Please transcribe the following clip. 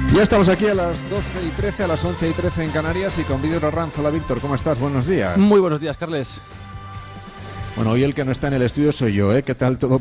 Ya estamos aquí a las 12:13, a las 11:13 en Canarias y con Víctor Arranz. Hola Víctor, ¿cómo estás? Buenos días. Muy buenos días, Carles. Bueno, hoy el que no está en el estudio soy yo, ¿eh? ¿Qué tal todo